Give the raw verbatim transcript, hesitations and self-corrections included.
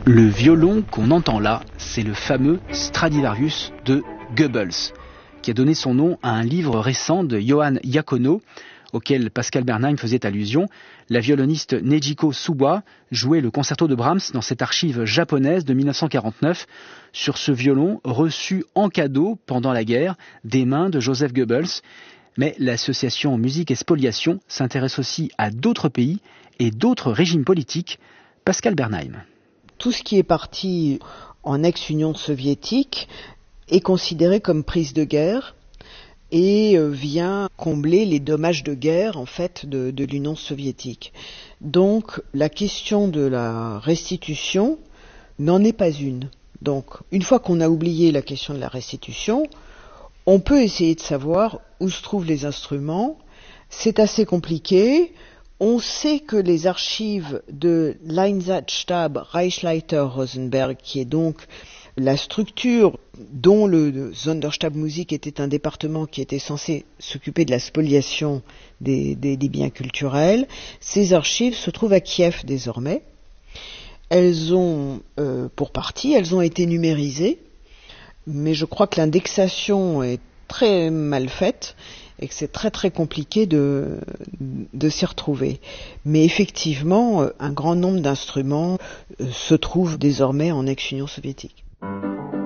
Le violon qu'on entend là, c'est le fameux Stradivarius de Goebbels, qui a donné son nom à un livre récent de Johann Iacono, auquel Pascal Bernheim faisait allusion. La violoniste Nejiko Suwa jouait le concerto de Brahms dans cette archive japonaise de mille neuf cent quarante-neuf sur ce violon reçu en cadeau pendant la guerre des mains de Joseph Goebbels. Mais l'association Musique et Spoliation s'intéresse aussi à d'autres pays et d'autres régimes politiques. Pascal Bernheim. Tout ce qui est parti en ex-Union soviétique est considéré comme prise de guerre et vient combler les dommages de guerre en fait de, de l'Union soviétique. Donc la question de la restitution n'en est pas une. Donc une fois qu'on a oublié la question de la restitution, on peut essayer de savoir où se trouvent les instruments. C'est assez compliqué. On sait que les archives de l'Einsatzstab Reichsleiter Rosenberg, qui est donc la structure dont le Sonderstabmusik était un département qui était censé s'occuper de la spoliation des, des, des biens culturels, ces archives se trouvent à Kiev désormais. Elles ont, euh, pour partie, elles ont été numérisées, mais je crois que l'indexation est très mal faite et que c'est très très compliqué de, de s'y retrouver. Mais effectivement, un grand nombre d'instruments se trouvent désormais en ex-Union soviétique.